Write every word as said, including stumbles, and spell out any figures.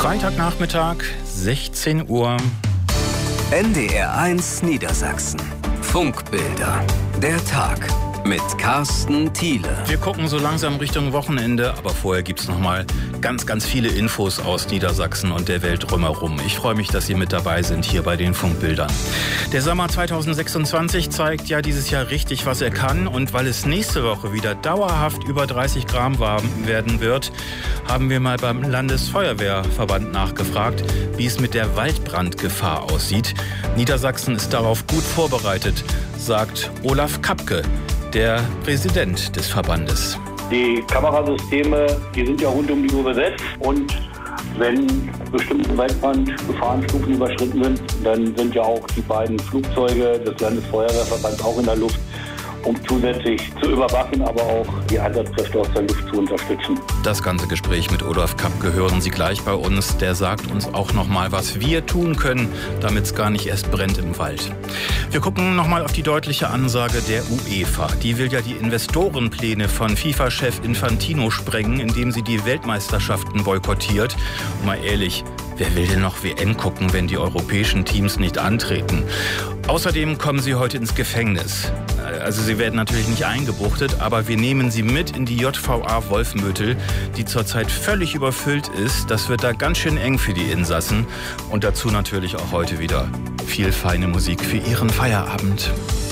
Freitagnachmittag, sechzehn Uhr. N D R eins Niedersachsen. Funkbilder. Der Tag mit Carsten Thiele. Wir gucken so langsam Richtung Wochenende, aber vorher gibt es noch mal ganz, ganz viele Infos aus Niedersachsen und der Welt drumherum. Ich freue mich, dass Sie mit dabei sind hier bei den Funkbildern. Der Sommer zweitausendsechsundzwanzig zeigt ja dieses Jahr richtig, was er kann. Und weil es nächste Woche wieder dauerhaft über dreißig Grad warm werden wird, haben wir mal beim Landesfeuerwehrverband nachgefragt, wie es mit der Waldbrandgefahr aussieht. Niedersachsen ist darauf gut vorbereitet, sagt Olaf Kapke, der Präsident des Verbandes. Die Kamerasysteme, die sind ja rund um die Uhr besetzt und wenn bestimmte Waldbrandgefahrenstufen überschritten sind, dann sind ja auch die beiden Flugzeuge des Landesfeuerwehrverbands auch in der Luft, um zusätzlich zu überwachen, aber auch die Einsatzkräfte aus der Luft zu unterstützen. Das ganze Gespräch mit Olaf Kapke hören Sie gleich bei uns. Der sagt uns auch noch mal, was wir tun können, damit es gar nicht erst brennt im Wald. Wir gucken noch mal auf die deutliche Ansage der UEFA. Die will ja die Investorenpläne von FIFA-Chef Infantino sprengen, indem sie die Weltmeisterschaften boykottiert. Und mal ehrlich, wer will denn noch W M gucken, wenn die europäischen Teams nicht antreten? Außerdem kommen sie heute ins Gefängnis. Also sie werden natürlich nicht eingebuchtet, aber wir nehmen sie mit in die J V A Wolfenbüttel, die zurzeit völlig überfüllt ist. Das wird da ganz schön eng für die Insassen. Und dazu natürlich auch heute wieder viel feine Musik für Ihren Feierabend.